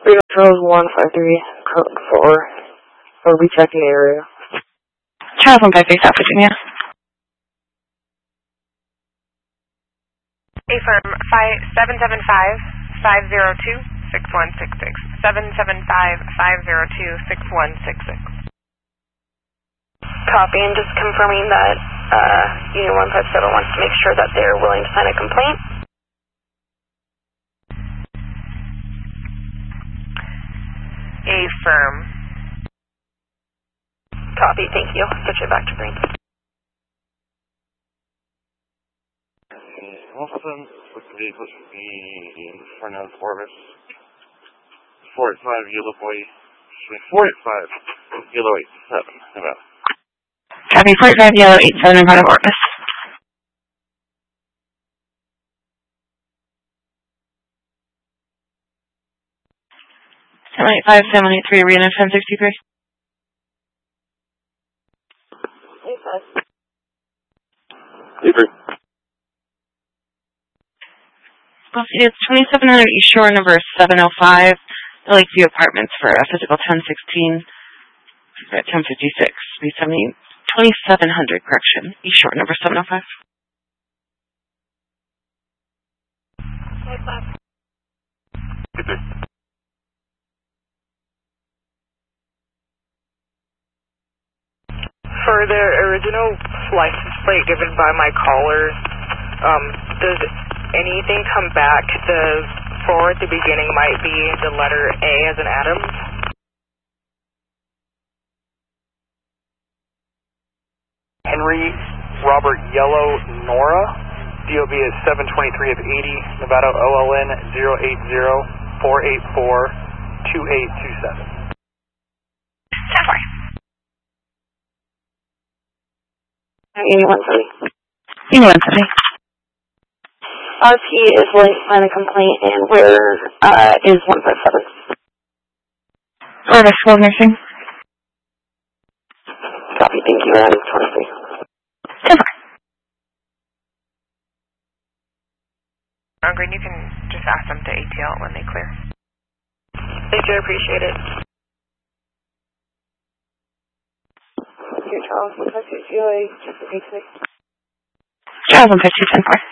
Charles 153, code 4, for rechecking the area. Charles 153, South Virginia. Affirm, 775-502-6166. 775-502-6166. Copy, and just confirming that Union 157 wants to make sure that they're willing to sign a complaint. Affirm. Copy, thank you. Switch it back to green. Wilson, with the vehicle should be in Fernando Orbis. 485 Yellow Boy, 485 Yellow 87, Nevada. Copy, 45 Yellow 87 in front of Orbis. Seven 783 Arena 1063. 85. It's 2700 East Shore, number 705, the Lakeview Apartments for physical 1016, 1056, 2700, correction, East Shore, number 705. For the original license plate given by my caller, does anything come back? The 4 at the beginning might be the letter A as in Adams. Henry Robert Yellow Nora, DOB is 723 of 80, Nevada OLN 080-484-2827. Union 170. Union 170. RP is willing to sign a complaint, and where is 157? Orbis, School of Nursing. Copy, thank you, Adam 23. Green, you can just ask them to ATL when they clear. Thank you, I appreciate it. Here, Charles 156, UA 86. Charles 156, 10-4.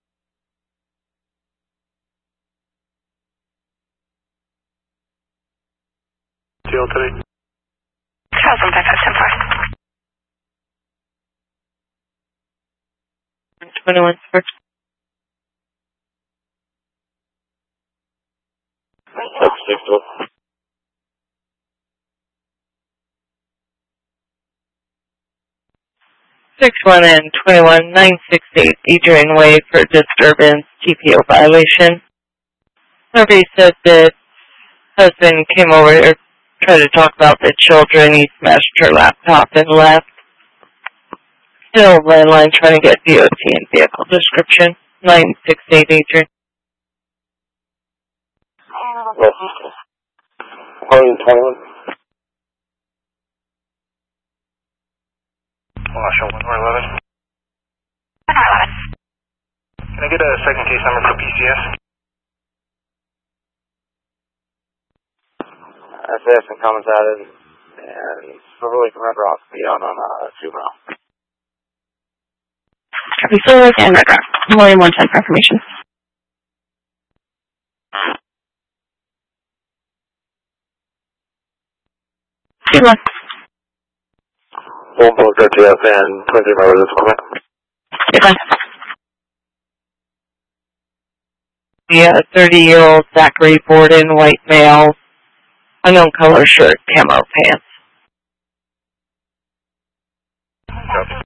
Deal today. Charles 156, 10-4. 21, first. That's 61 and 21, 968 Adrian Way for disturbance, TPO violation. Somebody said that husband came over to try to talk about the children. He smashed her laptop and left. Still landline trying to get DOT and vehicle description. 968 Adrian. 121. Show 111. Can I get a second case number for PCS? SAS and comments added, and Silverlake and Red Rock beyond on Juvenile. Copy, Silverlake and Red Rock. William 110 confirmation. Good luck. 1 post RTF and 23 members of this Good luck. Yeah, 30-year-old Zachary Borden, white male, unknown color shirt, camo pants. Copy.